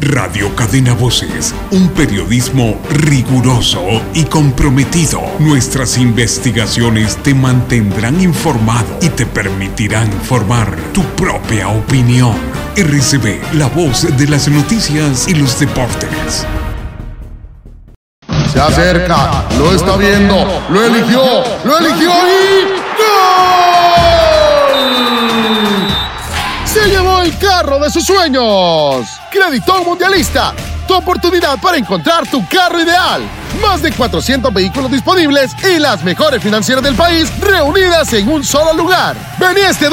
Radio Cadena Voces, un periodismo riguroso y comprometido. Nuestras investigaciones te mantendrán informado y te permitirán formar tu propia opinión. RCB, la voz de las noticias y los deportes. Se acerca, lo está viendo, lo eligió y ¡gol! Se llevó el carro de sus sueños. Creditón Mundialista, tu oportunidad para encontrar tu carro ideal. Más de 400 vehículos disponibles y las mejores financieras del país reunidas en un solo lugar. Vení este